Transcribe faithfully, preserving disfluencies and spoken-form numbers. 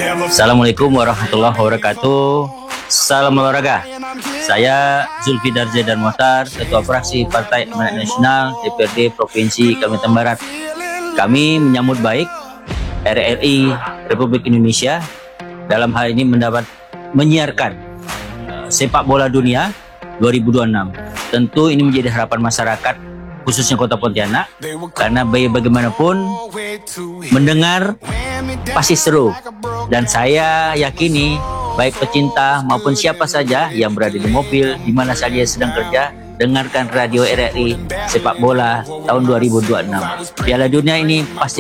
Assalamualaikum warahmatullahi wabarakatuh. Salam olahraga. Saya Zulfi Darzadan Mohtar, Ketua Fraksi Partai Amanat Nasional D P R D Provinsi Kalimantan Barat. Kami menyambut baik R R I Republik Indonesia dalam hal ini mendapat menyiarkan uh, sepak bola dunia dua ribu dua puluh enam. Tentu ini menjadi harapan masyarakat khususnya Kota Pontianak, karena bagaimanapun mendengar pasti seru, dan saya yakini baik pecinta maupun siapa saja yang berada di mobil, di mana saja sedang kerja, dengarkan radio R R I sepak bola tahun dua ribu dua puluh enam. Piala Dunia ini pasti